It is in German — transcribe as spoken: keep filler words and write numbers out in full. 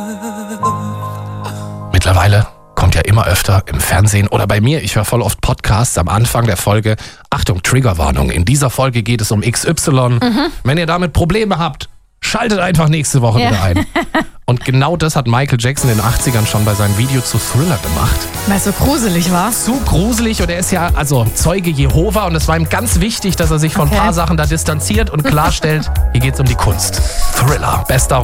Mittlerweile kommt ja immer öfter im Fernsehen oder bei mir, ich höre voll oft Podcasts am Anfang der Folge. Achtung, Triggerwarnung, in dieser Folge geht es um X Y. Mhm. Wenn ihr damit Probleme habt, schaltet einfach nächste Woche ja. wieder ein. Und genau das hat Michael Jackson in den achtzigern schon bei seinem Video zu Thriller gemacht. Weil es so gruselig war. Zu gruselig und er ist ja also Zeuge Jehova und es war ihm ganz wichtig, dass er sich von okay. ein paar Sachen da distanziert und klarstellt, hier geht es um die Kunst. Thriller, bester